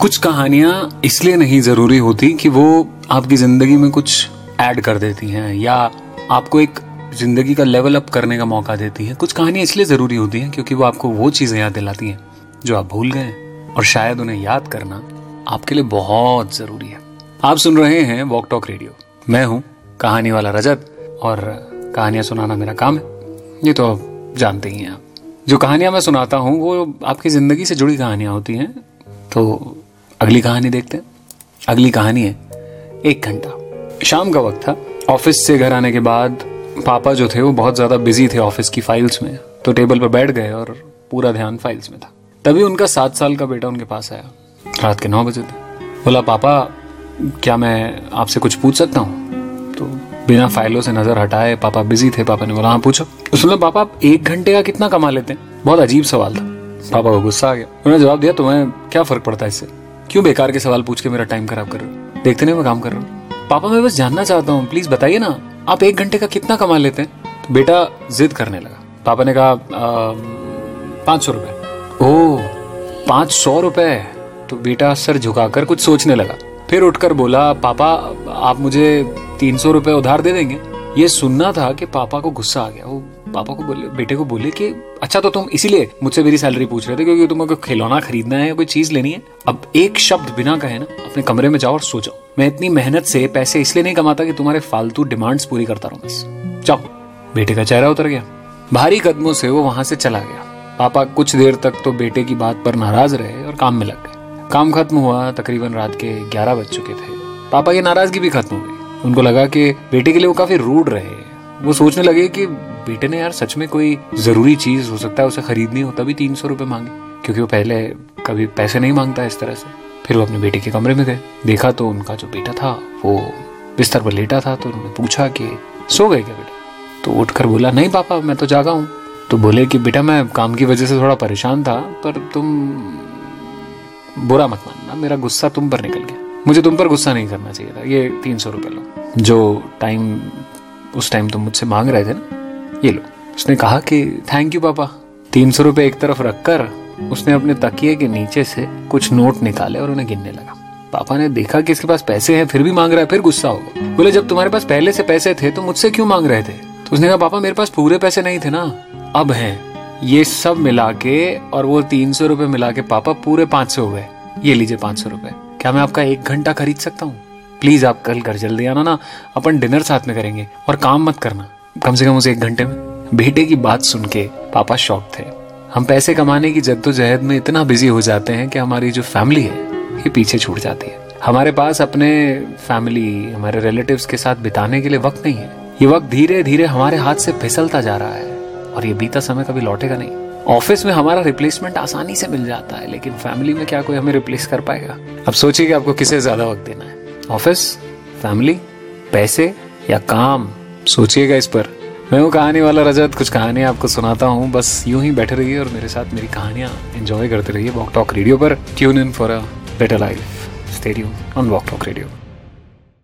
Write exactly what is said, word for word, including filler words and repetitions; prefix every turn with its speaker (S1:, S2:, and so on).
S1: कुछ कहानियां इसलिए नहीं जरूरी होती कि वो आपकी जिंदगी में कुछ ऐड कर देती हैं या आपको एक जिंदगी का लेवल अप करने का मौका देती हैं। कुछ कहानियां इसलिए जरूरी होती हैं क्योंकि वो आपको वो चीजें याद दिलाती हैं जो आप भूल गए, और शायद उन्हें याद करना आपके लिए बहुत जरूरी है। आप सुन रहे हैं वॉक टॉक रेडियो। मैं हूं कहानी वाला रजत और कहानियां सुनाना मेरा काम है, ये तो आप जानते ही हैं। आप जो कहानियां मैं सुनाता हूं वो आपकी जिंदगी से जुड़ी कहानियां होती हैं। तो अगली कहानी देखते हैं। अगली कहानी है एक घंटा। शाम का वक्त था। ऑफिस से घर आने के बाद पापा जो थे वो बहुत ज्यादा बिजी थे ऑफिस की फाइल्स में, तो टेबल पर बैठ गए और पूरा ध्यान फाइल्स में था। तभी उनका सात साल का बेटा उनके पास आया। रात के नौ बजे थे। बोला, पापा क्या मैं आपसे कुछ पूछ सकता हूँ? तो बिना फाइलों से नजर हटाए, पापा बिजी थे, पापा ने बोला हाँ पूछो। उसने पापा आप एक घंटे का कितना कमा लेते हैं? बहुत अजीब सवाल था। पापा को गुस्सा आ गया। उन्होंने जवाब दिया, तुम्हें क्या फर्क पड़ता है इससे? क्यों बेकार के सवाल पूछ के मेरा टाइम खराब कर रहे हो? देखते नहीं मैं काम कर रहा हूँ। पापा मैं बस जानना चाहता हूँ, प्लीज बताइए ना, आप एक घंटे का कितना कमा लेते हैं? तो बेटा जिद करने लगा। पापा ने कहा पांच सौ रुपए। ओह पांच सौ रुपए। तो बेटा सर झुकाकर कुछ सोचने लगा, फिर उठकर बोला, पापा आप मुझे तीन सौ रुपए उधार दे देंगे? ये सुनना था कि पापा को गुस्सा आ गया। वो पापा को बोले, बेटे को बोले कि अच्छा तो तुम इसीलिए मुझसे मेरी सैलरी पूछ रहे थे क्योंकि तुम्हें कोई खिलौना खरीदना है या कोई चीज लेनी है? अब एक शब्द बिना कहे ना अपने कमरे में जाओ और सो जाओ। मैं इतनी मेहनत से पैसे इसलिए नहीं कमाता कि तुम्हारे फालतू डिमांड्स पूरी करता रहूं बस। जाओ। बेटे का चेहरा उतर गया। भारी कदमों से वो वहां से चला गया। पापा कुछ देर तक तो बेटे की बात पर नाराज रहे और काम में लग गए। काम खत्म हुआ, तकरीबन रात के ग्यारह बज चुके थे। पापा की नाराजगी भी खत्म हो गई। उनको लगा कि बेटे के लिए वो काफी रूड रहे। वो सोचने लगे कि बेटे ने यार सच में कोई जरूरी चीज हो सकता है उसे खरीदनी हो, तभी तीन सौ रुपए मांगे, क्योंकि वो पहले कभी पैसे नहीं मांगता इस तरह से। फिर वो अपने बेटे के कमरे में गए। देखा तो उनका जो बेटा था वो बिस्तर पर लेटा था। तो उन्होंने पूछा कि सो गए क्या बेटा? तो उठकर बोला, नहीं पापा मैं तो जागा हूँ। तो बोले कि बेटा मैं काम की वजह से थोड़ा परेशान था, पर तुम बुरा मत मानना, मेरा गुस्सा तुम पर निकल गया। मुझे तुम पर गुस्सा नहीं करना चाहिए था। ये तीन सौ रुपए लो, जो टाइम उस टाइम तुम मुझसे मांग रहे थे ना, ये लो। उसने कहा कि थैंक यू पापा। तीन सौ रुपए एक तरफ रखकर उसने अपने तकिए के नीचे से कुछ नोट निकाले और उन्हें गिनने लगा। पापा ने देखा कि इसके पास पैसे हैं फिर भी मांग रहा है, फिर गुस्सा हो गया। बोले, जब तुम्हारे पास पहले से पैसे थे तो मुझसे क्यों मांग रहे थे? तो उसने कहा, पापा मेरे पास पूरे पैसे नहीं थे ना, अब हैं। ये सब मिला के और वो तीन सौ रुपए मिला के पापा पूरे पांच सौ हो गए। ये लीजिए पांच सौ रुपए। क्या मैं आपका एक घंटा खरीद सकता हूँ? प्लीज आप कल घर जल्दी आना ना, अपन डिनर साथ में करेंगे, और काम मत करना कम से कम उस एक घंटे में। बेटे की बात सुन के पापा शॉक थे। हम पैसे कमाने की जद्दोजहद में इतना बिजी हो जाते हैं कि हमारी जो फैमिली है ये पीछे छूट जाती है। हमारे पास अपने फैमिली, हमारे रिलेटिव्स के साथ बिताने के लिए वक्त नहीं है। ये वक्त धीरे धीरे हमारे हाथ से फिसलता जा रहा है और ये बीता समय कभी लौटेगा नहीं। ऑफिस में हमारा रिप्लेसमेंट आसानी से मिल जाता है, लेकिन फैमिली में क्या कोई हमें रिप्लेस कर पाएगा? अब सोचिए कि आपको किसे ज्यादा वक्त देना है, ऑफिस, फैमिली, पैसे या काम? सोचिएगा इस पर। मैं हूँ कहानी वाला रजत। कुछ कहानियां आपको सुनाता हूँ, बस यूं ही बैठे रहिए और मेरे साथ मेरी कहानियां एंजॉय करते रहिए वॉक टॉक रेडियो पर। Tune in for a better life. Stay tuned on walk talk radio.